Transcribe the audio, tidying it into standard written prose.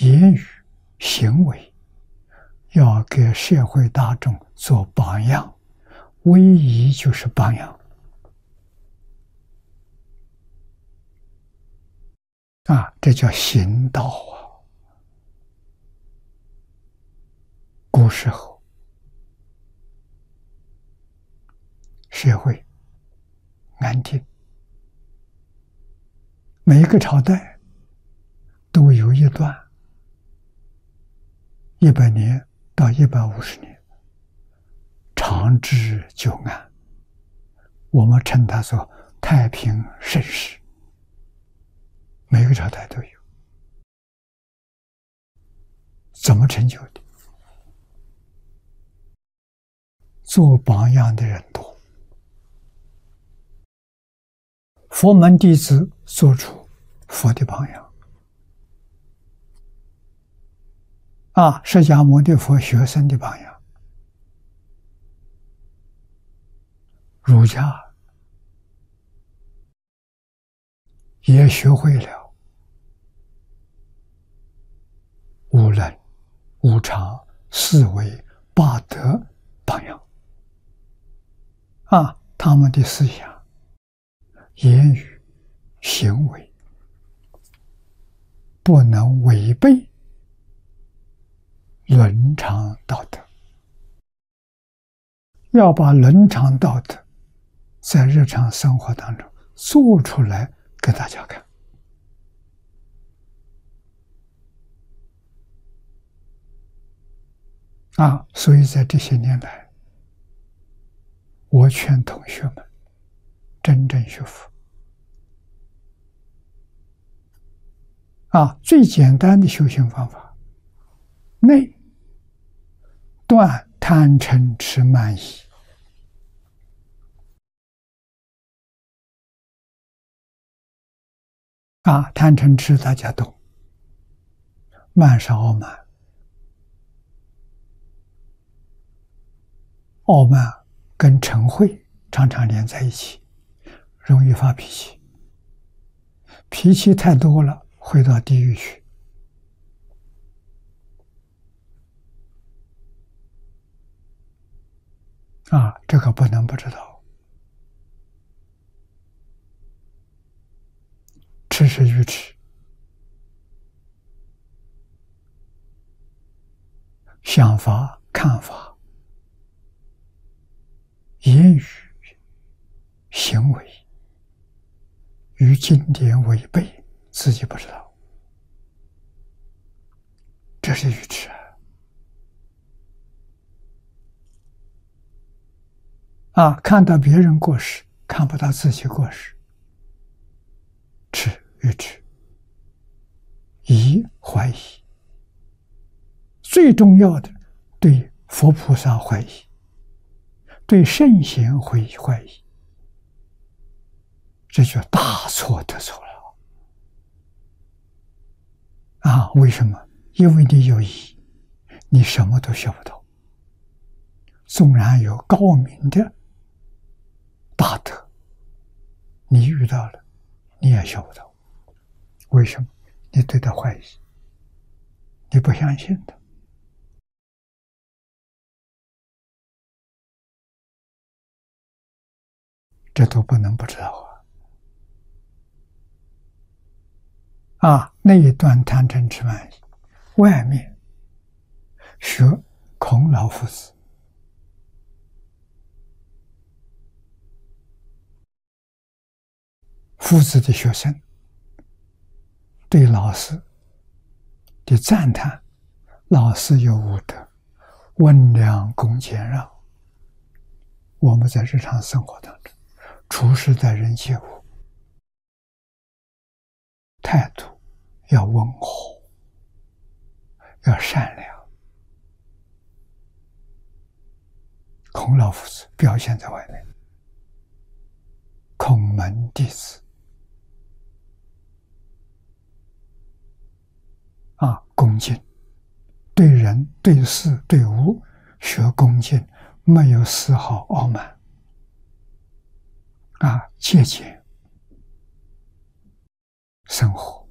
言语、行为，要给社会大众做榜样，威仪就是榜样。这叫行道啊。古时候社会安定，每一个朝代都有一段100年到150年长治久安，我们称它做太平盛世。每个朝代都有，怎么成就的？做榜样的人多，佛门弟子做出佛的榜样。释迦牟尼佛学生的榜样，儒家也学会了无能、无常、四维、八德榜样。他们的思想、言语、行为不能违背伦常道德，要把伦常道德在日常生活当中做出来给大家看。所以在这些年来，我劝同学们真正学佛。最简单的修行方法，内断贪嗔痴慢疑。贪嗔痴大家懂，慢是傲慢，傲慢跟嗔恚常常连在一起，容易发脾气，脾气太多了会到地狱去。这个不能不知道。痴是愚痴，想法、看法、言语、行为与经典违背，自己不知道，这是愚痴看到别人过失，看不到自己过失，痴愚痴。疑怀疑，最重要的对佛菩萨怀疑，对圣贤怀疑，这就大错特错了。为什么？因为你有疑，你什么都学不到。纵然有高明的大德，你遇到了，你也学不到。为什么？你对他怀疑，你不相信他。这都不能不知道内断贪嗔痴慢疑，外面学孔老夫子，夫子的学生对老师的赞叹，老师有五德，温良恭俭让。我们在日常生活当中，处事待人接物，态度要温和，要善良。孔老夫子表现在外面，孔门弟子恭敬，对人对事对物学恭敬，没有丝毫傲慢节俭生活。